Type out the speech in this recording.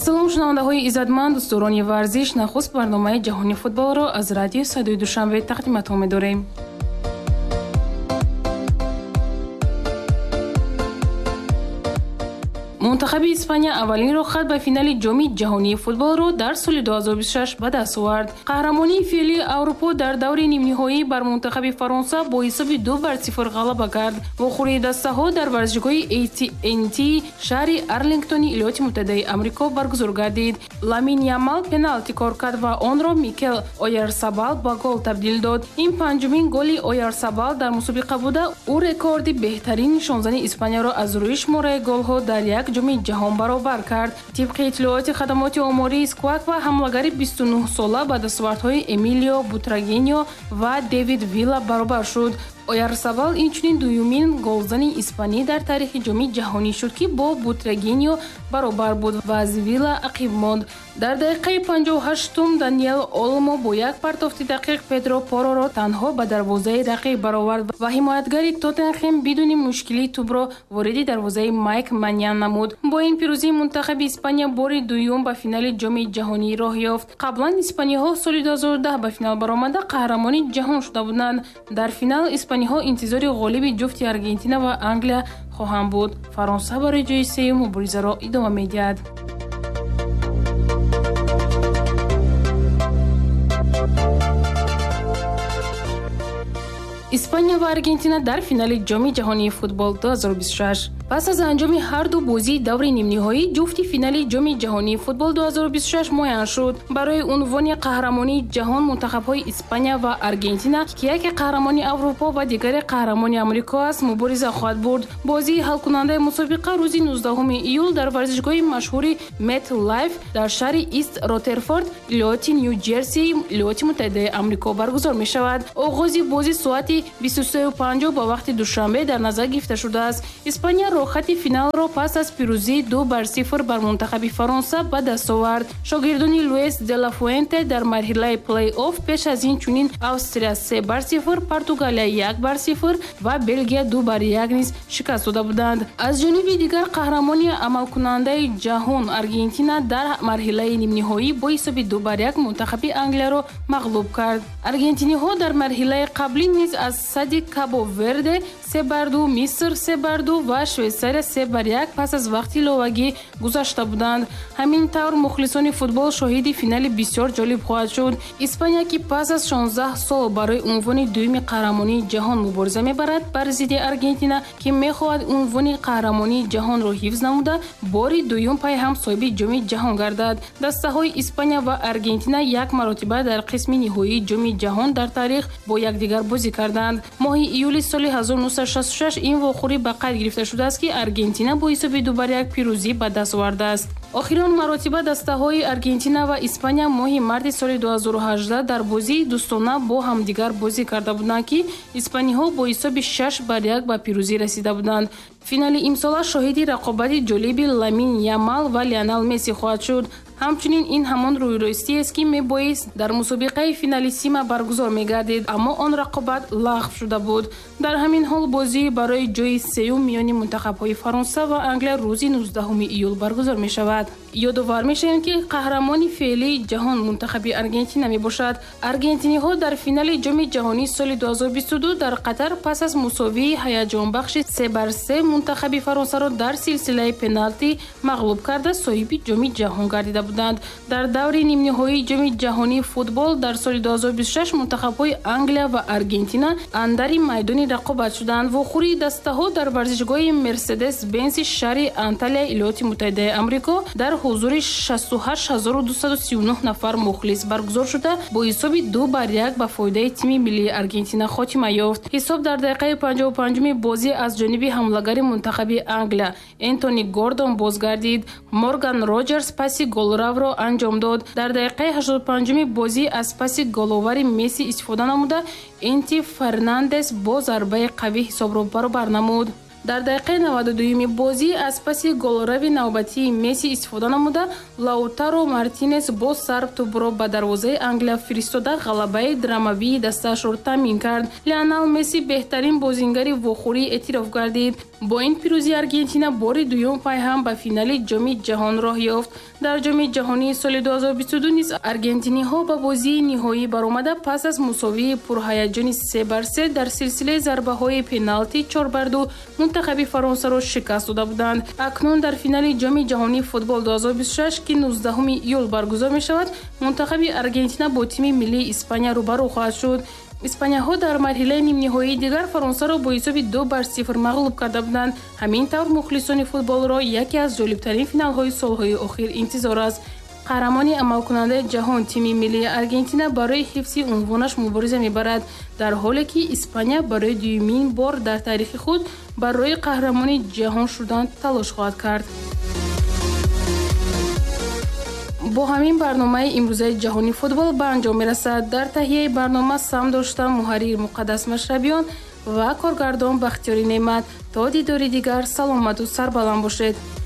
Салом шунавандаҳои иззатманд, дӯстдорони варзиш, нахуст барномаи ҷаҳонии футболро аз радиои Садои Душанбе тақдиматҳо медорем. Мунтахаби Испания аввалин рохат ба финали ҷоми ҷаҳонии футболро дар соли 2026 ба даст овард. Қаҳрамонии феълии Аврупо дар даври нимниҳоӣ бар мунтахаби Фаронса бо ҳисоби 2-0 ғалаба кард. Вохӯрии дастаҳо дар варзишгоҳи AT&T шаҳри Арлингтони Иёлоти Муттаҳидаи Амрико баргузор гардид. Ламин Ямал пеналти кор кард ва онро Микел Ойярсабал ба гол табдил дод. Ин панҷумин голи Ойярсабал дар мусобиқа буда, ӯ рекорди беҳтарин нишонзани Испанияро аз рӯи шумораи голҳо дар як ҷоми ҷаҳон баробар кард. Тибқи иттилооти хадамоти омории Сквак ва ҳамлагари 29 сола ба дастовардҳои Эмилио Бутрагеньо ва Дэвид Вилла баробар шуд. Ойярсабал инчунин дуюмин голзани испанӣ дар таърихи ҷоми ҷаҳонӣ шуд, ки бо Бутрагеньо баробар буд ва аз Вилла ақиб монд. Дар дақиқаи 58-ум Даниэл Олмо бо як партофти дақиқ Педро Пороро танҳо ба дарвозаи рақиб баровард ва ҳимоятгари Тоттенхем бидуни мушкилӣ тӯбро вориди дарвозаи Майк Маньян намуд. Бо ин пирӯзӣ мунтахаби Испания бори дуюм ба финали ҷоми ҷаҳонӣ роҳ ёфт. Қаблан испаниҳо соли 2010 ба финал баромада қаҳрамони ҷаҳон шуда буданд. Дар финал испаниҳо интизори ғолиби ҷуфти Аргентина ва Англия хоҳанд буд. Фаронса барои ҷои сеюм муборизаро идома медиҳад. Испания ва Аргентина дар финали ҷоми ҷаҳонии футбол 2026. Пас аз анҷоми ҳарду бозии даври нимниҳоӣ, ҷуфти финали ҷоми ҷаҳонии футбол 2026 муайян шуд. Барои унвони қаҳрамонии ҷаҳон мунтахабҳои Испания ва Аргентина, ки яке қаҳрамони Аврупо ва дигаре қаҳрамони Амрико аст, мубориза хоҳад бурд. Бозии ҳалкунандаи мусобиқа рӯзи 19 июл дар варзишгоҳи машҳури MetLife дар шаҳри Ист Роттерфорд, иёлоти Нью-Ҷерси, Иёлоти Муттаҳидаи Амрико баргузор мешавад. Оғози бозӣ соати 23:50 ба вақти душанбе дар назар гирифта шудааст. Испания рохати финалро пас аз пирӯзӣ 2-0 бар мунтахаби Фаронса ба даст овард. Шогирдони Луис де ла Фуэнте дар марҳилаи плей-офф пеш аз ин чунин Австрия 3-0, Португалия 1-0 ва Белгия 2-1 низ шикаст дода буданд. Аз ҷониби дигар қаҳрамони амалкунандаи ҷаҳон Аргентина дар марҳилаи нимниҳоӣ бо ҳисоби 2-1 мунтахаби Англияро мағлуб кард. Аргентиниҳо дар марҳилаи қаблӣ низ аз сади Кабо Верде 3-2, Миср 3-2 ва Швейтсария 3-1 пас аз вақти иловагӣ гузашта буданд. Ҳамин тавр мухлисони футбол шоҳиди финали бисёр ҷолиб хоҳад шуд. Испания, ки пас аз 16 сол барои унвони дуюми қаҳрамонии ҷаҳон мубориза мебарад, бар зидди Аргентина, ки мехоҳад унвони қаҳрамонии ҷаҳонро ҳифз намуда, бори дуюм пай ҳам соҳиби ҷоми ҷаҳон гардад. Дастаҳои Испания ва Аргентина як маротиба дар қисми ниҳоии ҷоми ҷаҳон дар таърих бо якдигар бозӣ карданд. Моҳи июли соли 1966 ин вохӯрӣ ба қайд гирифта шудааст, ки Аргентина бо ҳисоби 2-1 пирӯзӣ ба даст овардааст. Охирон маротиба дастаҳои Аргентина ва Испания моҳи марти соли 2018 дар бозии дӯстона бо ҳамдигар бозӣ карда буданд, ки испаниҳо бо ҳисоби 6-1 ба пирӯзӣ расида буданд. Финали имсола шоҳиди рақобати ҷолиби Ламин Ямал ва Лионел Месси хоҳад шуд. ҳамчунин ин ҳамон рӯйростиест, ки мебоист дар мусобиқаи финалиссима баргузор мегардид, аммо он рақобат лағв шуда буд. Дар ҳамин ҳол бозии барои ҷои сеюм миёни мунтахабҳои Фаронса ва Англия рӯзи 19 июл баргузор мешавад. ёдовар мешавем, ки қаҳрамони феълии ҷаҳон мунтахаби Аргентина мебошад. Аргентиниҳо дар финали ҷоми ҷаҳонии соли 2022 дар Қатар пас аз мусовии ҳаяҷонбахши 3-3 мунтахаби Фаронсаро дар силсилаи пеналти мағлуб карда соҳиби ҷоми ҷаҳон гардида буданд. Дар даври нимниҳоии ҷоми ҷаҳонии футбол дар соли 2026 мунтахабҳои Англия ва Аргентина андари майдони рақобат шуданд. Вохӯрии дастаҳо дар варзишгоҳи Мерседес-Бенси шаҳри Анталия, Иёлоти Муттаҳидаи Амрико дар ҳузури 68239 нафар мухлис баргузор шуда, бо ҳисоби 2-1 ба фоидаи тими миллии Аргентина хотима ёфт. Ҳисоб дар дақиқаи 55-уми бозӣ аз ҷониби ҳамлагари мунтахаби Англия Энтони Гордон бозгардид. Морган Роҷерс паси голравро анҷом дод. Дар дақиқаи 85-уми бозӣ аз паси головари Месси истифода намуда, Энти Фернандес бо зарбаи қавӣ ҳисобро баробар намуд. Дар дақиқаи 92-юми бозӣ аз паси голрави навбатии Месси истифода намуда, Лаутаро Мартинес бо сарб тӯбро ба дарвозаи Англия фиристода ғалабаи драмавии дастаашро таъмин кард. Лионел Месси беҳтарин бозингари вохӯрӣ эътироф гардид. бо ин пирӯзӣ Аргентина бори дуюм пайҳам ба финали ҷоми ҷаҳон роҳ ёфт. Дар ҷоми ҷаҳонии соли 2022 низ аргентиниҳо ба бозии ниҳоӣ баромада пас аз мусовии пурҳаяҷони 3-3 дар силсилаи зарбаҳои пеналти 4-2 мунтахаби Фаронсаро шикаст дода буданд. Акнун дар финали ҷоми ҷаҳонии футбол 2026 ки 19 июл баргузор мешавад, мунтахаби Аргентина бо тими миллии Испания рӯбарӯ хоҳад шуд. испанияҳо дар марҳилаи нимниҳоӣ дигар Фаронсаро бо ҳисоби 2-0 мағлуб карда буданд. ҳамин тавр мухлисони футболро яке аз ҷолибтарин финалҳои солҳои охир интизор аст. қаҳрамони амалкунандаи ҷаҳон тими миллии Аргентина барои ҳифзи унвонаш мубориза мебарад, дар ҳоле ки Испания барои дуюмин бор дар таърихи худ барои қаҳрамони ҷаҳон шудан талош хоҳад кард. бо ҳамин барномаи имрӯзаи ҷаҳони футбол ба анҷом мерасад. Дар таҳияи барнома сам дошта муҳаррир Муқаддас Машрабиён ва коргардон Бахтиёри Неъмат. То дидори дигар саломату сарбаланд бошед.